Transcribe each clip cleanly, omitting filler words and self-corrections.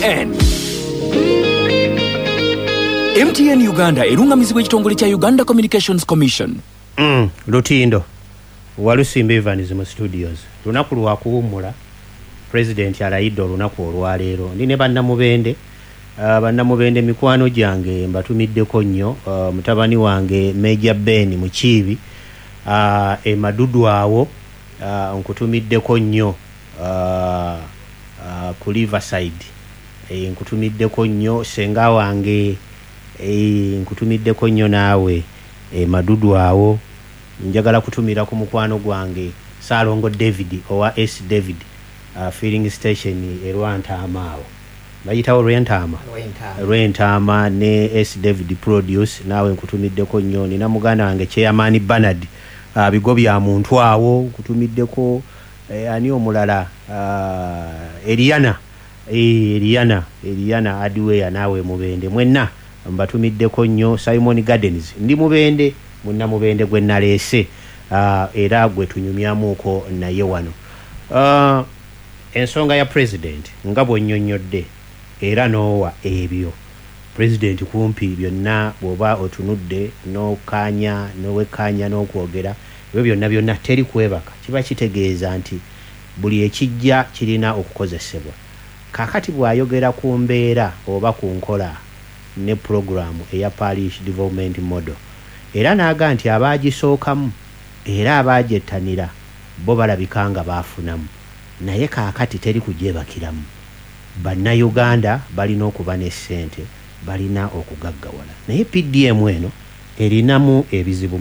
MTN Uganda erungamizibwa ekitongole kya Uganda Communications Commission. Lutindo Walusimba Evans mu studios. Lunaku lwa kuwummula President alayidde olunaku olwaleero. Ndine bannamubende mikwano gyange mbatumiddeko nnyo, mutabani wange Major Ben Mukiibi Madudu awo nkutumiddeko nnyo ku Riverside, nkutumiddeko nnyo senga wange, nkutumiddeko nnyo naawe Madudu awo. Njagala kutumira ku mukwano gwange Salongo David owa S David filling station Rwantama awo bayitawo Rwentama ne S David produce. Naawe nkutumiddeko nnyo. Nina muganda wange Chairman Bernard bigo bya muntu awo nkutumiddeko. Ani omulala Eliana Adway naawe mubende mwenna mbatumiddeko nnyo. Simon Gardens ndi mubende munna mubende gwe naleese era gwe tunyumyamuuko naye wano. Ensonga ya president nga bw'onnyonnyodde era noowa ebyo president kumpi byonna bw'oba otunudde n'owekkaanya n'okwogera ebyo byonna teri kwebaka, kiba kitegeeza nti buli ekijja kirina okukozesebwa. Kakati bw'ayogera ku mbeera oba ku nkola ne programu eya parish development model era n'aga nti abaagisookamu era abaagyettanira bo balabika nga baafunamu, naye kaakati teri kugyebakiramu. Bannayuganda balina okuba n'essente, balina okugaggawala, naye PDM eno erinamu ebizibu.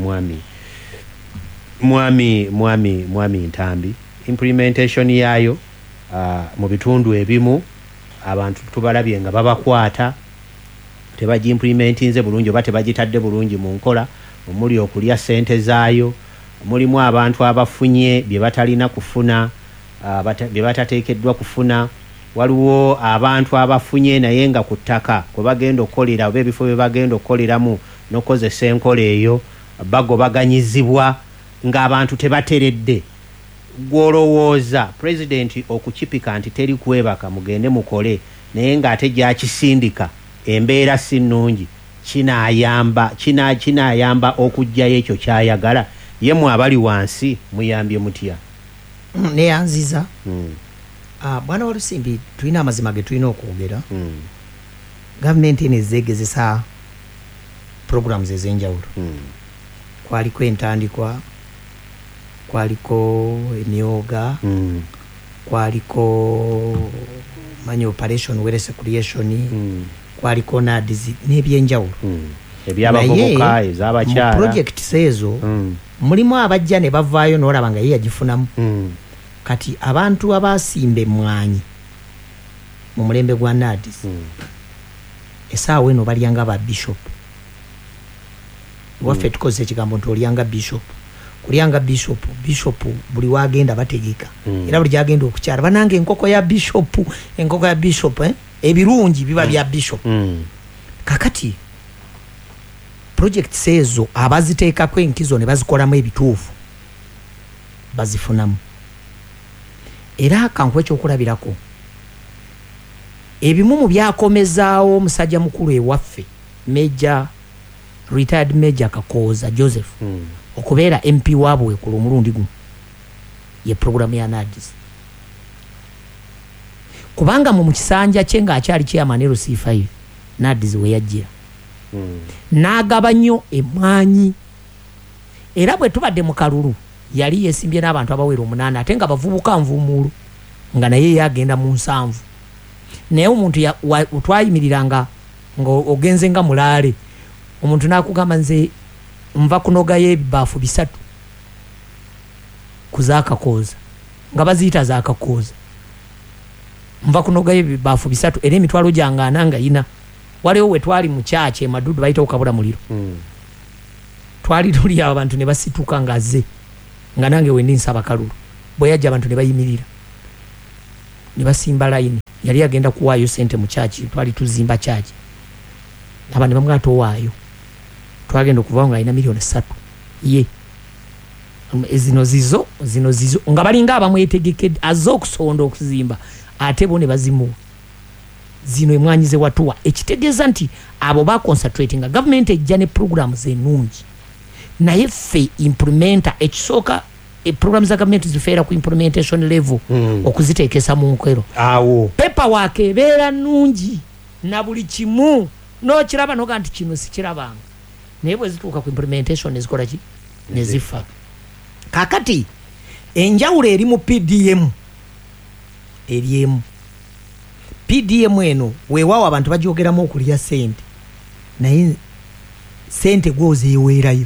Mwami Ntambi implementation yaayo mu bitundu ebimu abantu tubalabye nga babakwata tebagimplementinze bulungi oba tebagitadde bulungi mu nkola, omuli okulya ssente zaayo. Mulimu abantu abafunye bye batalina kufuna, bye batateekeddwa kufuna. Waliwo abantu abafunye naye nga ku ttaka kwe bagenda okukolera oba ebifo bye bagenda okukoleramu n'okozesa enkola eyo bagobaganyizibwa ng'abantu tebateredde. Gw'olowooza president okukipika nti teri kwebaka mugende mukole naye ng'ate gyakisindika embeera si nnungi, kinaayamba okuggyayo ekyo kyayagala. Ye mwe abali wansi muyambye mutya? Neyanziza bwana Walusimbi, tulina amazima ge tulina okwogera. Gavumenti eno ezeegezesa programs ez'enjawulo. Kwaliko entandikwa, kwaliko emyoga, kwaliko manyi operation werese creation, kwaliko NADS n'ebyenjawulo ebyabavubuka ez'abakyala. Project ezo mulimu abajja ne bavaayo n'olaba nga ye yagifunamu. Kati abantu abasimba emmwanyi mu mulembe gwa NADS essaawa eno balyanga ba bishop. Waffe tukozesa ekigambo nti olyanga bishop. Kulyanga bishop buli wagenda bategeka era buli gyagenda okukyala banange enkoko ya bishop ebirungi biba bya bishop. Kakati project ezo abaziteekako enkizo ne bazikolamu ebituufu bazifunamu. Era kankwe ekyokulabirako ebimu mu byakomezaawo omusajja mukulu ewaffe retired Major Kakooza Joseph okubeera MP waabwe ku lumulundi guno ye programu ya NADS. Kubanga mu kisanja kye ng'akyali chairman LC5 NADS we yajjira n'agaba nnyo emmwanyi. Era bwe tubadde mu kalulu yali yeesimbye n'abantu abawera 8 ate nga bavubuka nvuumuulu nga naye yagenda mu 7. Naye omuntu twayimiriranga ng'ogenze nga mulaale, omuntu n'akugamba nze nva kunogayo ebibaafu 3 ku zaakakooza nga baziyita zaakakooza. Nva kunogayo ebibaafu 3 era emitwalo gyange 4 nga yina. Waliwo we twali mu kyakye Madudu bayita okabula muliro. Twali tuli abantu ne basituka ngaze nga nange wendi nsaba kalulu. Bwe yajja abantu ne bayimirira ne basimba line. Yali agenda kuwaayo sente mu kyakye, twali tuzimba kyakye. Abantu bamwe atowaayo. Twagenda okuva nga ina milioni 3 ye. Zino zizo nga balinga abamwetegekedde az'okusonda okuzimba ate bo ne bazimuwa. zino emwanyi ze watuwa ekitegeeza nti abo ba concentrating government ejja ne programs ennungi naye ffe implementa ekisooka programs za government zifeera ku implementation level okuziteekesa mu nkero awo paperwork ebeera nnungi na buli kimu n'okiraba noga nti kino sikirabanga naye bwe zituuka ku implementation ezikola ki nezifa kakati enjawulo eri mu PDM eriemu PDM eno weewaawo abantu bagyogeramu okulya sente naye sente gwozeeweerayo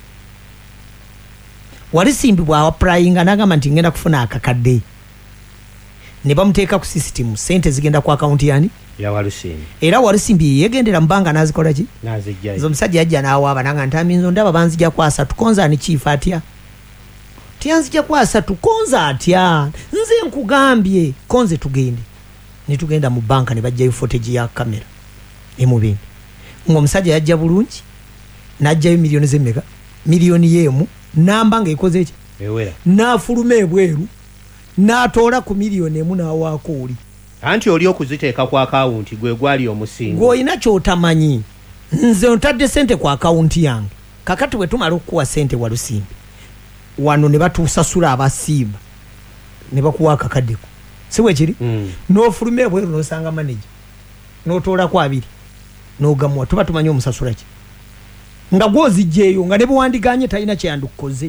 Walisimbi bwa applyinga nagamba nti ngenda kufuna akakadde ne bamuteeka ku system sente zigenda ku account yani ya Walisimbi era Walisimbi yegendera mbanga nazikola ki nazijja zo musajja yajja nawo abananga ntaminzo ndaba banzija kwasa tukonza ni chief atya tianzija kwasa tukonza atya nze nkugambye konze tugende ne tugenda mu banka ne bajjayo footage ya kamera emubindi ngo musajja yajja bulungi najjayo milioni z'emmeka milioni yemu namba ngaekoze eki ewera nafuluma ebweru natoola ku milioni emu nawaako oli anti oli okuziteeka ku akawunti gwe gwali omusingo gw'olina kyotamanyi nze ntadde sente ku akawunti yange kakati bwe tumala okukuwa sente Walusimbi wano ne batusasula abasimba ne bakuwa akakaddeko si bwe kiri n'ofuluma ebweru n'osanga manager n'otoolako abiri n'ogamuwa tuba tumanyi omusasula ki nga gwozijjeeyo nga ne buwandiganye talina kyeyandukukoze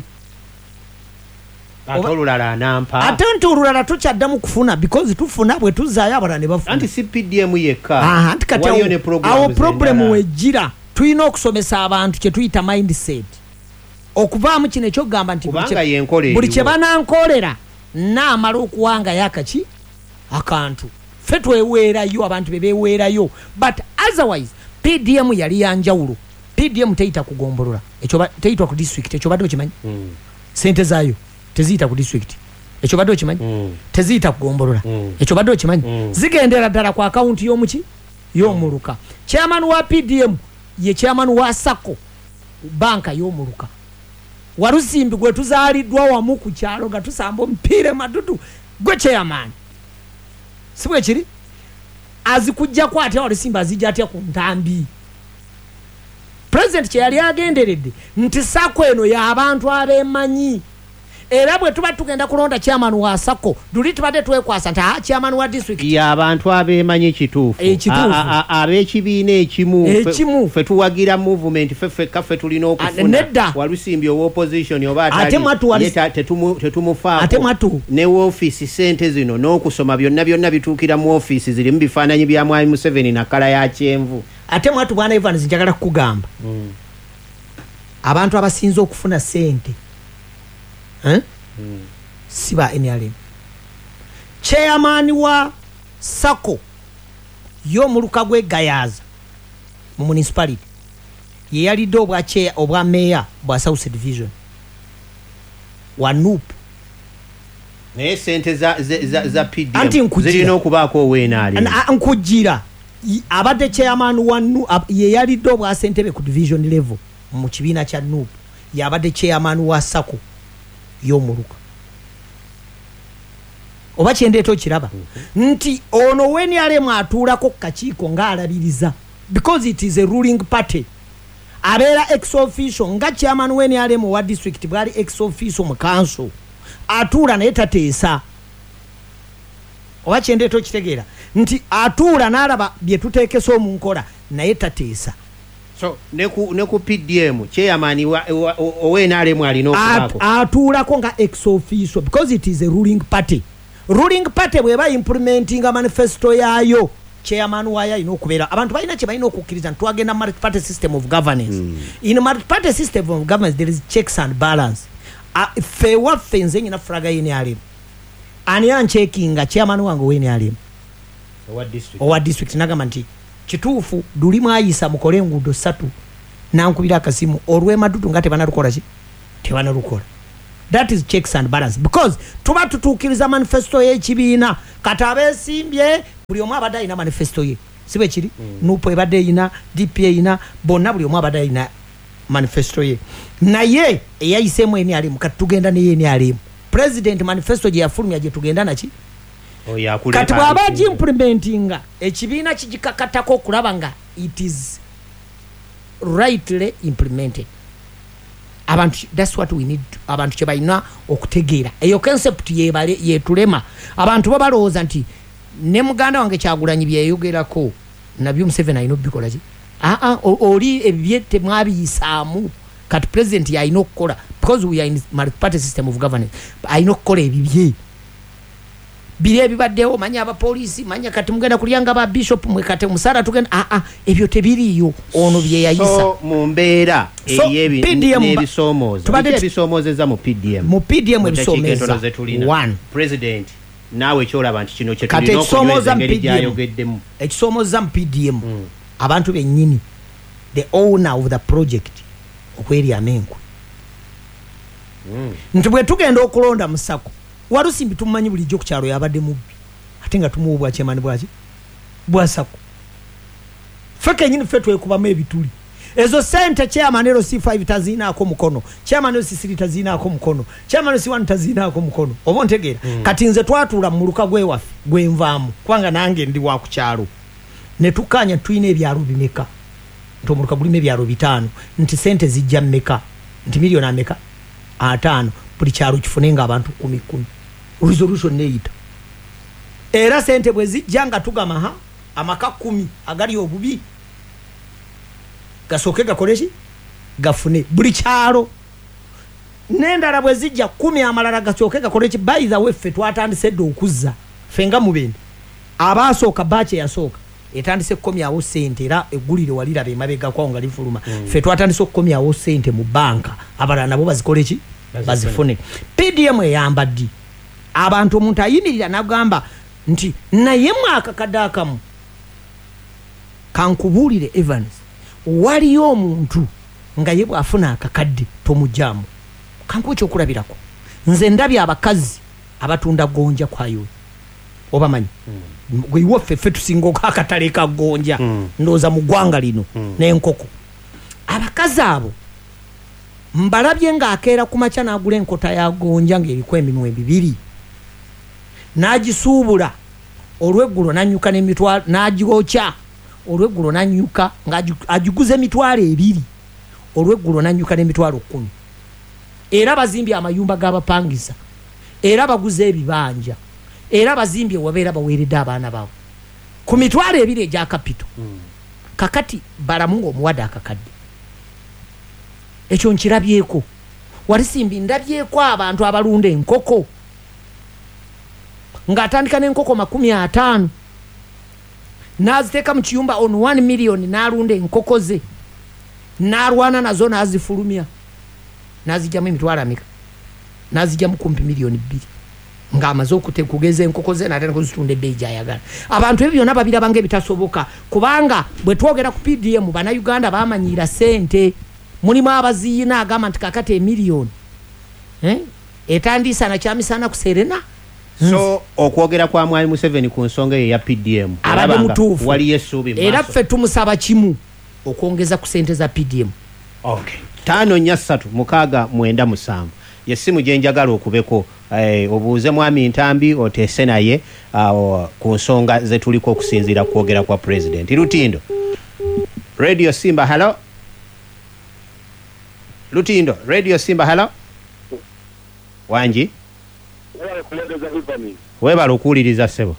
ate olulala anampa ate nti olulala tukyaddamu kufuna because tufuna bwe tuzaayo abalala ne bafuna anti si PDM yekka anti kati awo problemu wejjira tulina okusomesa abantu kye tuyita mindset okuvaamu kino ekyokugamba nti buli kye banankolera naamala okuwanga yakaki akantu ffe tweweerayo abantu bebeweerayo but otherwise PDM yali yanjawulo PDM teita kugombolola ekyo teitwa ku district ekyo badde okimanyi sente zaayo teziyita ku district ekyo badde okimanyi teziyita kugombolola ekyo badde okimanyi zigendera ddala ku akawunti y'omuki y'omuluka chairman wa PDM ye chairman wa SACCO banka y'omuluka Walusimbi gwe tuzaaliddwa wamu ku kyalo nga tusamba omupiira madudu gwe chairman si bwe kiri azikujja kwatya Walusimbi azijja atya ku ntambi president kye yali agenderedde nti SACCO eno y'abantu abeemanyi era bwe tuba tugenda kulonda chairman wa SACCO duli tubadde twekwasa nti chairman wa district y'abantu abeemanyi ekituufu ab'ekibiina ekimu ffe tuwagira movement ffe tulina okufuna Walusimbi owa opposition oba tetumufaako ne woofiisi sente zino n'okusoma byonna bituukira mu ofiisi zirimu bifaananyi bya Mwami Museveni na kala ya kyenvu ate mwatu bwana Evans njagala kukugamba abantu abasinze okufuna sente siba NRM chairman wa SACCO y'omuluka gwe Gayaza mu municipality ye yalidde obwa mayor bwa South Division wa NUP naye sente za PDM zirina okubaako ow'NRM nkujjira abadde chairman wa NUP ye yalidde obwa Ssentebe ku division level mu kibiina kya NUP yabadde chairman wa SACCO y'omuluka oba kyendeeta okiraba nti ono NRM atuulako kakiiko ng'alabiriza because it is a ruling party abeera ex officio nga chairman NRM wa district bwali ex officio mu council atuula naye tateesa oba kyendeeta okitegeera nti atuula n'alaba bye tuteekesa omu nkola naye tateesa so ne ku PDM chairman NRM alina okubaako atuulako nga ex officio because it is a ruling party bweba implementing manifesto yaayo chairman waayo alina okubeera abantu balina kye balina okukkiriza nti twagenda multi-party system of governance in multi-party system of governance there is checks and balance ffe waffe nze nyina fulaga NRM ani ancekinga chairman wange NRM owa district nagamba nti kituufu duli mwayisa mukole enguudo 3 nankubira akasimu olw'emadudu nga tebanalukola ki tebanalukola that is checks and balance because tuba tutuukiriza manifesto y'ekibiina kati abeesimbye buli omu abadde alina manifesto ye si bwe kiri nupo ebadde eyina DP eyina bonna buli omu abadde alina manifesto ye naye eyayiseemu NRM kati tugenda ne NRM president manifesto gye yafulumya gye tugenda naki kati bw'aba implementinga ekibiina kigikakatako okulaba nga it is rightly implemented. Abantu, that's what we need. Abantu kyebalina okutegeera eyo concept yetulema. Abantu babalowooza nti ne muganda wange Kyagulanyi byeyogerako nabyo Museveni alina obikola ki oli ebye temwabiyisaamu kati president yalina okukola because we are in multi-party system of governance alina okukola ebibye biri ebibaddewo manya abapoliisi manya kati mugenda kulyanga ba bishop mwekate musara tugenda ebyo tebiriyo ono bye yayisa so mu mbeera ebisoomoozeza mu PDM ebisoomeza one president naawe kyolaba nti kino kye tulina okunyweza engeri gyayogeddemu ekisoomooza mu PDM abantu bennyini the owner of the project okwerya amenku nti bwe tugenda okulonda mu Sako Walusimbi tumumanyi bulijjo ku kyalo yabadde mubbi ate nga tumuwubwa kyemani bwa Sako feke nyini ffe twekubamu ebituli ezo sente chairman LC5 tazinaako mukono chairman LC3 tazinaako mukono chairman LC1 tazinaako mukono oba ntegeera kati nze twatuula mu muluka gwewaffe gwenvaamu kubanga nange ndi wa ku kyalo ne tukanya tuyina ebyalo bimeka nti omuluka gulimu ebyalo 5 nti sente zijja mmeka nti miliyoni ameka 5 buli kyalo kifune nga abantu 10 resolution neeyita era sente bwe zijja nga tugama amaka 10 agali obubi gasooke gakoleshi gafune buli kyalo n'endala bwe zijja 10 amalala gasooke gakoleshi by the way ffe twatandise dde okuzza fenga mubende abaasooka bache yasooka etandise kukomyawo sente era eggulire walirabe emabega kwawo nga lifuluma ffe twatandise okukomyawo sente mu banka abalala nabo bazikoleshi bazifune PDM eyamba ddi abantu omuntu ayimirira nagamba nti naye mwaka kadakamu kankubuulire Evans waliyo omuntu nga ye bwafuna akakadde tomujjamu kankuwa ekyokulabirako nze ndabye abakazi abatunda gonja kwayo obamanyi gwe iwaffe ffe tusinga akatale ka gonja ndooza mu ggwanga lino n'enkoko abakazi abo mbalabye ng'akeera ku makya n'agula enkota ya gonja ng'eriko eminwe 2 n'agisuubula olw'eggulo n'anyuka n'emitwalo n'agyokya olw'eggulo n'anyuka ng'agiguze emitwalo 2 olw'eggulo n'anyuka n'emitwalo 10 era bazimbye amayumba g'abapangisa era baguze ebibanja era bazimbye wabeera baweeredde abaana baabwe ku mitwalo 2 egya kapito kakati balamu ng'omuwadde akakadde ekyo nkirabyeko Walusimbi ndabyeko abantu abalunda enkoko ng'atandika n'enkoko 50 n'aziteeka mu kiyumba on 1 million n'alunda enkoko ze n'alwana nazo n'azifulumya n'azijjamu emitwalo ameka n'azijjamu kumpi miliyoni 2 ng'amaze okugeza enkoko ze n'atandika okuzitunda ebbeeyi gy'ayagala abantu ebyo byonna babiraba ng'ebitasoboka kubanga bwe twogera ku PDM bannayuganda baamanyiira sente mulimu abaziina agamba nti kakati emiliyoni etandiisa nakyamisana ku Serena so okwogera kwa Mwami Museveni ku nsonga eyo ya PDM abadde mutuufu waliyo essuubi mu era ffe tumusaba kimu okwongeza ku sente za PDM. Okay. 5-4-6-9-7 yesimu gye njagala okubeko obuuze Mwami Ntambi oteese naye ku nsonga ze tuliko okusinziira kwogera kwa president. Lutindo Radio Simba, hello. Lutindo Radio Simba, hello. Wanji webala okuwuliriza ssebo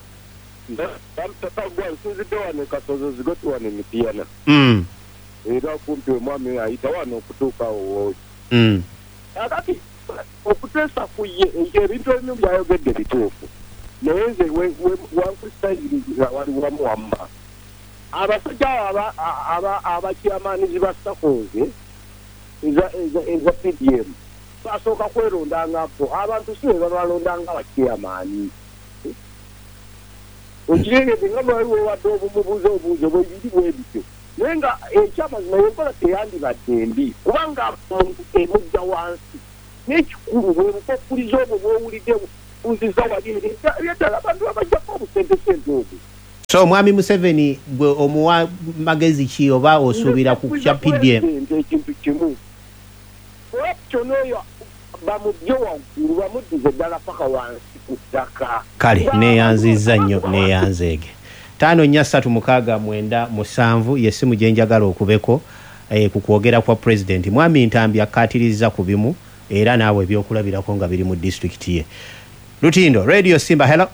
era kumpi omwami ayita wano okutuuka akati okuteesa kuye ebintu ebimu byayogedde bituufu naye nze wankusitayiriza waliwamu wamma abasajja abakyamaanizi ba sakoze eza PDM basooka kwerondangako abantu si bebalondanga abakyamaani okiregeze nga bwaliwo wadde obumubuuza obuuzo bwebiri bwebityo naye nga ekyamazima yenkola teyandibadde mbi kubanga omuntu emujja wansi n'ekikulu bwebuka okuliza obwo bwowulidde buziza wali eryadala abantu abajjako obusentesente obwo. So Mwami Museveni gwe omuwa magezi ki oba osuubira ku kya PDM? Ekintu kimu kyonoyo bamugye waggulu bamuddize ddala paka wansi ku ttaka. Kale neyanzizza nnyo neyanzeege 54369 yessimu gye njagala okubeko ku kwogera kwa president Mwami Ntambi akkaatiriza ku bimu era naawe ebyokulabirako nga biri mu district ye. Lutindo Radio Simba, hello.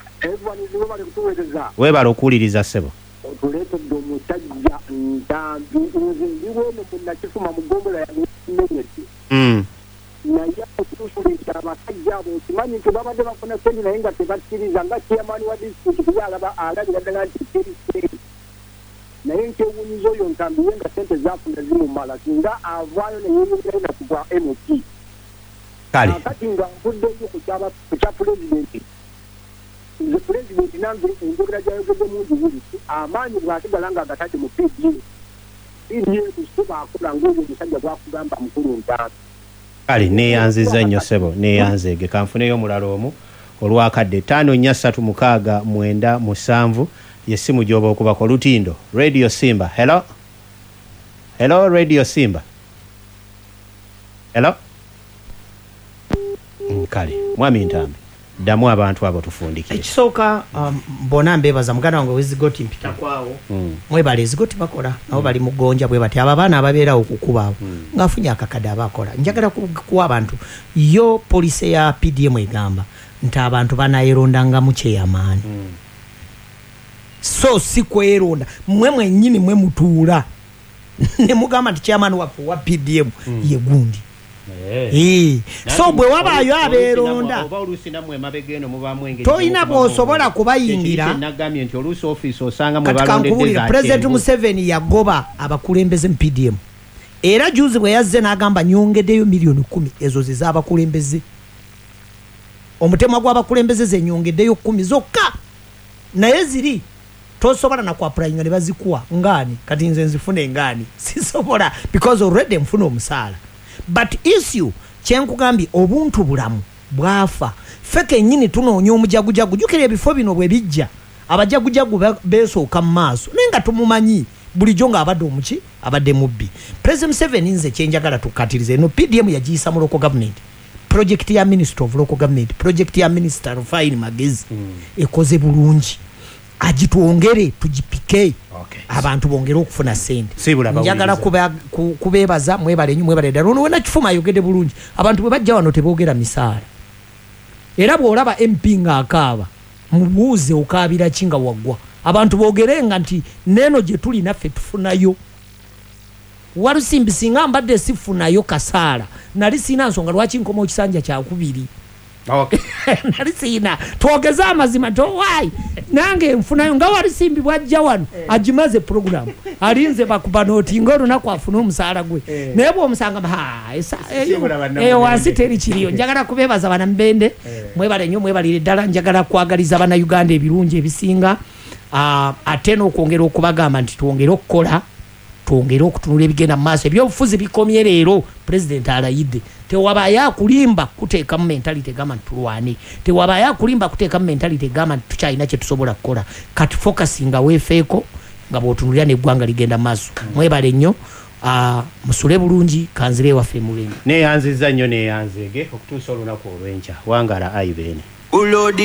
Webala okuwuliriza ssebo. Tuleetedde omusajja Ntambi ndiwo mu nakifuma mugombola ya Mmenyeti. Naye okutusuliza abasajja abo okimanyi nti babadde bafuna sente naye nga tebakkiriza nga chairman wa district kubyalaba alabira ddala nti teri naye nkyewunyiza oyo Ntambi ye nga sente zaafuna zimumala singa avaayo neyeyongera nakugwa MP. Kale kati nga nvuddeyo ku kya pulezidenti nze pulezidenti nange enjogera gyayogedde mungi buli amaanyi bw'asigala nga agatadde mu PDA kusiba akola ng'oyo omusajja gwakugamba mukulu Ntambi. Kale neyanzizza nnyo ssebo neyanzeege kanfuneyo omulala omu olwakadde 54369 yessimu gy'oba okubako. Lutindo Radio Simba, hello. Hello Radio Simba, hello. Kale Mwami Ntambi ddamu abantu abo tufundikire. Ekisooka mbona mbebaza muganda wange wezigoti mpita kwawo mwebale ezigoti bakola nabo bali mu gonja bwe bati abaana ababeera okukubawo ng'afunye akakade abakola. Njagala kuwa abantu yo poliisi ya PDM egamba nti abantu banayeronda mu kyeyamaani so si kweronda mmwe mwennyini mwe mutuula ne mugamba nti kyeyamaani waffe wa PDM ye gundi. So bwe wabaayo abeeronda toyina bw'osobola kubayingira. Kati kankuwulira President Museveni yagoba abakulembeze mu PDM era juzi bwe yazze n'agamba nyongeddeyo miliyoni 10 ezo ze z'abakulembeze. Omutemwa gw'abakulembeze ze nyongeddeyo 10 zokka naye ziri tosobola na kuapurayinga ne bazikuwa ngani kati nze nzifune ngani sisobola because already mfuna omusaala. But issue kyenkugambye obuntu bulamu bwafa feke nyini tunoonya omujagujagu jukira ebifo bino bwe bijja abajagujagu beesooka mu maaso naye nga tumumanyi bulijjo ng'abadde omuki abadde mubbi. President Museveni nze kyenjagala tukkatirize eno PDM yagiyisa mu local government project ya Minister of Local Government project ya Minister Rufine Magezi ekoze bulungi agitwongere tugipike abantu bongere okufuna sente. Njagala kubebaza mwebale nnyo mwebale ddala ono wena kifuma ayogedde bulungi abantu bwe bajja wano teboogera misaala era bw'olaba MP ng'akaaba mubuuze okaabira ki nga waggwa abantu boogerenga nti neeno gye tuli naffe tufunayo. Walusimbi singa mbadde sifunayo kasaala nali siina nsonga lwaki nkoma ekisanja kyakubiri. Nali siina twogeza amazima towaayi nange nfunayo nga Walusimbi bwajja wano agimaze program alinze bakuba nooti ng'olunaku afuna omusaala gwe naye bw'omusanga wansi teri kiriyo. Njagala kubeebaza bana Mbende mwebale nnyo mwebalire ddala. Njagala kwagaliza bana Uganda ebirungi ebisinga ate n'okwongera okubagamba nti twongere okukola twongere okutunula ebigenda mu maaso. Ebyobufuzi bikomye leero President alayidde tewabaayo akulimba kuteekamu mentality egamba nti tulwane tewabaayo akulimba kuteekamu mentality egamba nti tukyalina kye tusobola kukola kati focusinga weefeeko nga bw'otunulira n'eggwanga ligenda mu maaso. Mwebale nnyo musule bulungi kanzire ewaffe mubenyi. Neyanzizza nnyo neyanzeege okutuusa olunaku olw'enkya wangala Ivan.